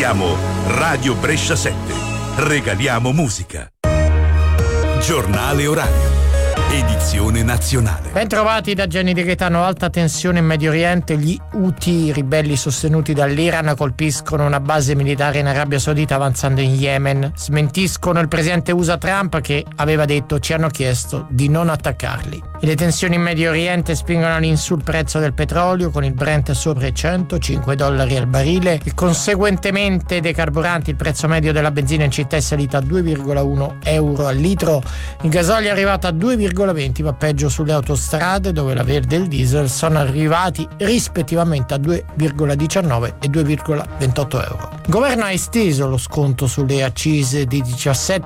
Siamo Radio Brescia 7. Regaliamo musica. Giornale orario. Edizione nazionale. Ben trovati da Gianni Di Gaetano. Alta tensione in Medio Oriente. Gli Houthi, ribelli sostenuti dall'Iran, colpiscono una base militare in Arabia Saudita avanzando in Yemen. Smentiscono il presidente USA Trump, che aveva detto: ci hanno chiesto di non attaccarli. E le tensioni in Medio Oriente spingono all'insù il prezzo del petrolio, con il Brent sopra i $105 al barile e conseguentemente dei carburanti. Il prezzo medio della benzina in città è salito a 2,1 euro al litro. Il gasolio è arrivato a 2,20, ma peggio sulle autostrade, dove la verde e il diesel sono arrivati rispettivamente a 2,19 e 2,28 euro. Il governo ha esteso lo sconto sulle accise di 17